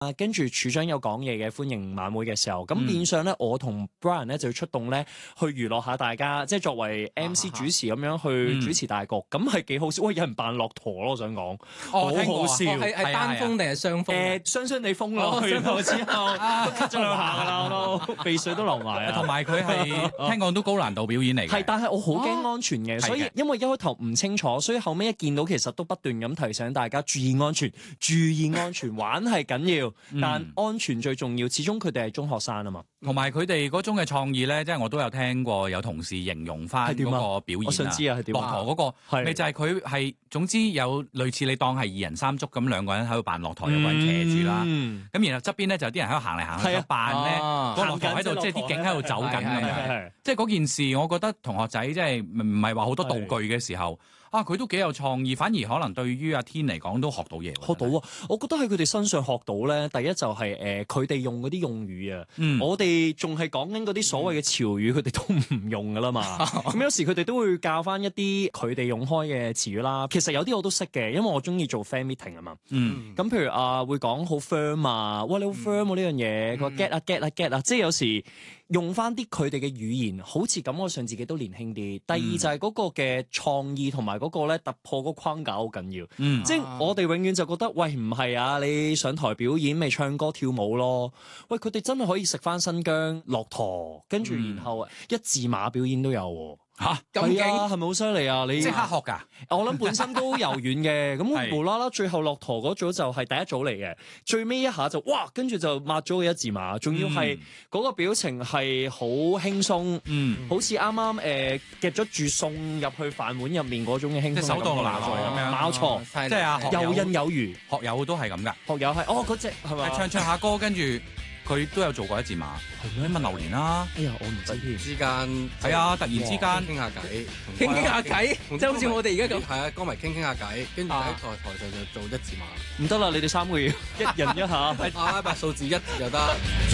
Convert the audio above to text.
跟住處長有講嘢嘅歡迎晚會嘅時候，咁變相咧，我同 Brian 咧就要出動咧去娛樂下大家，即係作為 MC 主持咁樣去主持大局，咁係幾好笑。喂，有人扮駱駝咯，我想講，好好笑。 係單風定係雙風？ 雙雙地風咯，去到之後都咳咗兩下㗎啦，我都鼻水都流埋啊。 同埋佢係聽講都高難度表演嚟嘅。 係，但係我好驚安全嘅，所以因為一開頭唔清楚，所以後尾一見到其實都不斷咁提醒大家注意安全，注意安全，玩係緊要，但安全最重要。始終佢哋係中學生啊嘛。 同埋佢哋嗰種嘅創意咧，即係我都有聽過有同事形容翻嗰個表演啊。 我想知啊，係點？ 駱駝嗰個咪就係佢係總之有類似你當係二人三足咁，兩個人喺度扮駱駝，有個人騎住啦。咁然後側邊咧就有啲人喺度行嚟行去，扮咧個駱駝喺度，即係啲景喺度走緊咁樣。即係嗰件事，我覺得同學仔即係唔係話好多道具嘅時候。佢都幾有創意，反而可能對於阿天嚟講都學到嘢。 學到啊！我覺得喺佢哋身上學到咧，第一就係佢哋用嗰啲用語啊，我哋仲係講緊嗰啲所謂嘅潮語，佢哋都唔用噶啦嘛。咁有時佢哋都會教翻一啲佢哋用開嘅詞語啦。其實有啲我都識嘅，因為我中意做 fan meeting 啊嘛。咁譬如會講好 firm 啊，哇你好 firm 喎呢樣嘢，佢話 get 啊 get 啊 get 啊，即係有時用翻啲佢哋嘅語言，好似感覺上自己都年輕啲。第二就係嗰個嘅創意同埋嗰個咧突破個框架好緊要，即係我哋永遠就覺得，喂唔係啊，你上台表演咪唱歌跳舞咯，喂佢哋真係可以食翻新疆駱駝，跟住然後一字馬表演都有喎。 咁勁係咪好犀利啊？你即刻學㗎？ 我諗本身都柔軟嘅，咁無啦啦最後駱駝嗰組就係第一組嚟嘅，最尾一下就哇，跟住就抹咗個一字馬，仲要係嗰個表情係好輕鬆，好似啱啱夾咗住餸入去飯碗入面嗰種嘅輕鬆， 手到拿來咁樣， 冇錯， 即係游刃有餘。 學友都係咁㗎， 學友係嗰隻係咪？ 唱下歌跟住。佢都有做過一字馬，係咩？問榴蓮啦。 哎呀，我唔知添。 之間係啊，突然之間傾下偈，傾下偈，即係好似我哋而家咁。係啊，歌迷傾下偈，跟住喺台上就做一字馬。 唔得啦，你哋三個要一人一下， 阿拉伯數字1就得。